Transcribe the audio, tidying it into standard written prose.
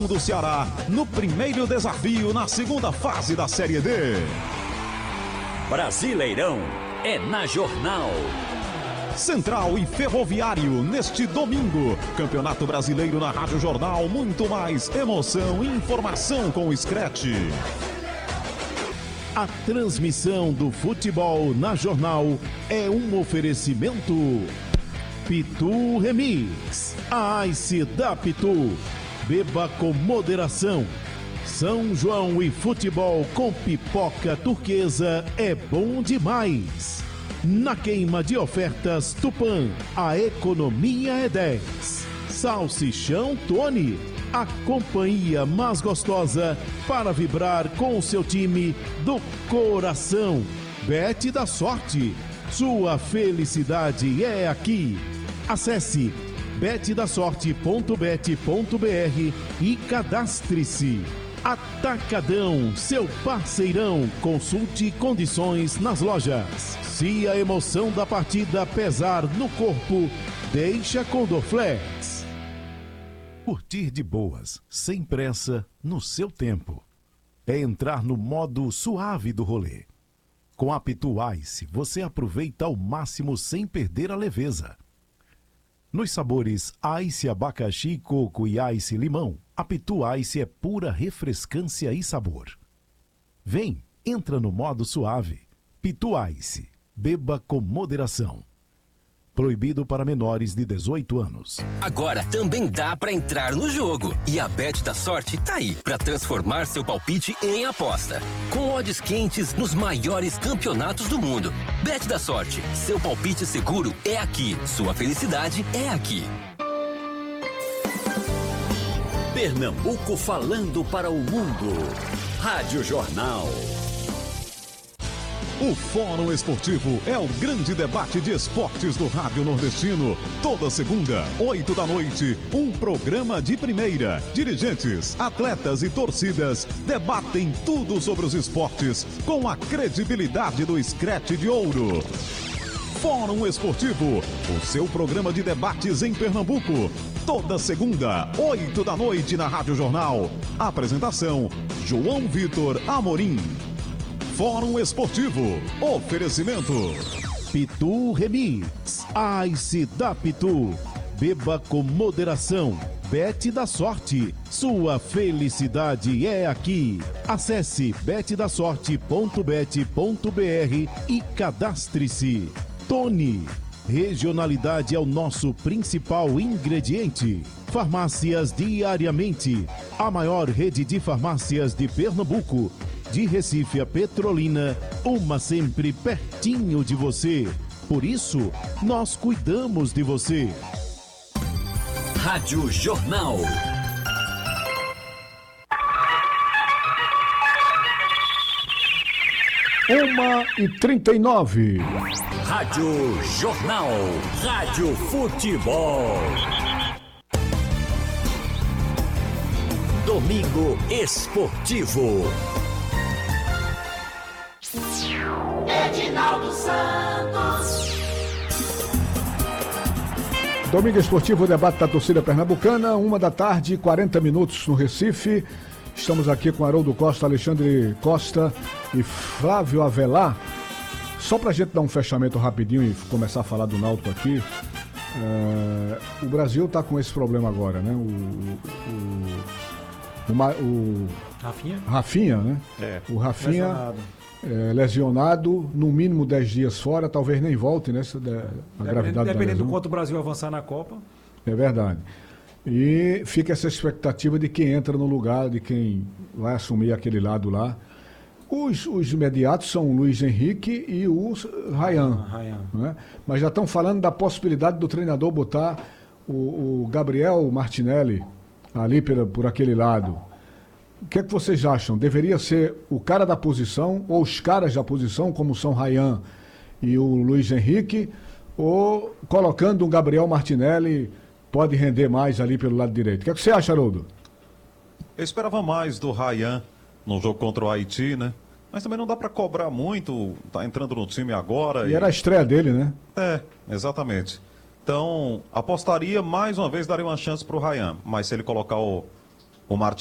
do Ceará no primeiro desafio na segunda fase da Série D. Brasileirão é na Jornal. Central e Ferroviário neste domingo. Campeonato Brasileiro na Rádio Jornal. Muito mais emoção e informação com o Scratch. A transmissão do futebol na Jornal é um oferecimento Pitu Remix. A Ice da Pitu. Beba com moderação. São João e futebol com pipoca turquesa é bom demais. Na queima de ofertas Tupã, a economia é 10. Salsichão Tony, a companhia mais gostosa para vibrar com o seu time do coração. Bet da Sorte, sua felicidade é aqui. Acesse betdasorte.bet.br e cadastre-se. Atacadão, seu parceirão. Consulte condições nas lojas. Se a emoção da partida pesar no corpo, deixa com Dorflex. Curtir de boas, sem pressa, no seu tempo. É entrar no modo suave do rolê. Com a Pitu Ice, você aproveita ao máximo sem perder a leveza. Nos sabores Ice abacaxi, coco e Ice limão, a Pitu Ice é pura refrescância e sabor. Vem, entra no modo suave. Pitu Ice, beba com moderação. Proibido para menores de 18 anos. Agora também dá para entrar no jogo. E a Bet da Sorte tá aí para transformar seu palpite em aposta. Com odds quentes nos maiores campeonatos do mundo. Bet da Sorte, seu palpite seguro é aqui. Sua felicidade é aqui. Pernambuco falando para o mundo. Rádio Jornal. O Fórum Esportivo é o grande debate de esportes do Rádio Nordestino. Toda segunda, 8 da noite, um programa de primeira. Dirigentes, atletas e torcidas debatem tudo sobre os esportes com a credibilidade do Scratch de Ouro. Fórum Esportivo, o seu programa de debates em Pernambuco. Toda segunda, 8 da noite na Rádio Jornal. Apresentação, João Vitor Amorim. Fórum Esportivo. Oferecimento Pitu Remix. Ice da Pitu. Beba com moderação. Bet da Sorte. Sua felicidade é aqui. Acesse betdasorte.bet.br e cadastre-se. Tony. Regionalidade é o nosso principal ingrediente. Farmácias Diariamente. A maior rede de farmácias de Pernambuco. De Recife a Petrolina, uma sempre pertinho de você. Por isso, nós cuidamos de você. Rádio Jornal. Uma e 39. Rádio Jornal. Rádio Futebol. Domingo Esportivo. Edinaldo Santos. Domingo Esportivo, o debate da torcida pernambucana, 1h, 40 minutos no Recife. Estamos aqui com Haroldo Costa, Alexandre Costa e Flávio Avelar. Só pra gente dar um fechamento rapidinho e começar a falar do Náutico aqui. O Brasil tá com esse problema agora, né? O Rafinha, né? O Rafinha lesionado, no mínimo 10 dias fora, talvez nem volte, né? A gravidade dependendo do quanto o Brasil avançar na Copa. É verdade. E fica essa expectativa de quem entra no lugar, de quem vai assumir aquele lado lá. Os imediatos são o Luiz Henrique e o Ryan. Né? Mas já estão falando da possibilidade do treinador botar o Gabriel Martinelli ali por aquele lado. O que é que vocês acham? Deveria ser o cara da posição, ou os caras da posição, como são Ryan e o Luiz Henrique, ou colocando um Gabriel Martinelli pode render mais ali pelo lado direito? O que é que você acha, Haroldo? Eu esperava mais do Ryan no jogo contra o Haiti, né? Mas também não dá para cobrar muito, tá entrando no time agora. E era a estreia dele, né? Exatamente. Então, apostaria, mais uma vez, daria uma chance pro Ryan. Mas se ele colocar o O Martins